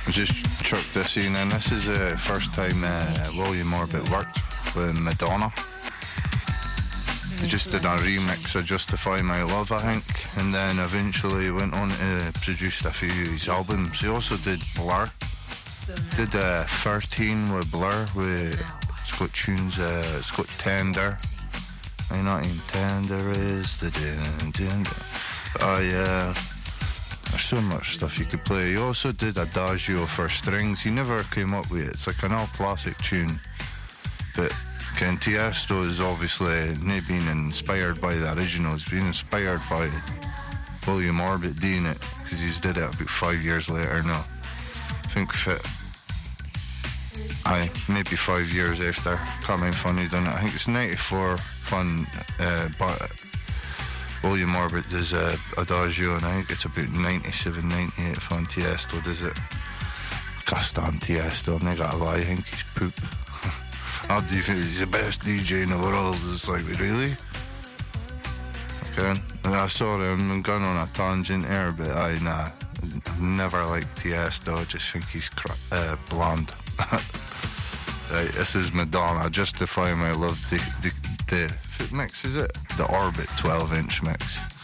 just chucked this in, and this is the first time William Orbit worked with Madonna. He just did a remix of Justify My Love, I think, and then eventually went on to produce a few of his albums. He also did Blur. Did 13 with Blur, it's got tunes, it's got Tender. I'm not even tender is the tender. There's so much stuff you could play. He also did Adagio for strings. He never came up with it. It's like an old classic tune. But Ken Tiesto is obviously not being inspired by the original. He's been inspired by William Orbit doing it, because he's did it about 5 years later now. I think maybe 5 years after Coming Funny done it. I think it's 94 Fun, but William Orbit does Adagio, and I think it's about 97, 98 Fun Tiesto does it. Can't stand Tiesto, and I gotta lie, I think he's poop. I do think he's the best DJ in the world. It's like, really? Okay, and I saw him, I'm going on a tangent here, but I've never liked Tiesto. I just think he's blonde. Right, this is Madonna, Justify My Love, the mix, is it? The Orbit 12-inch mix.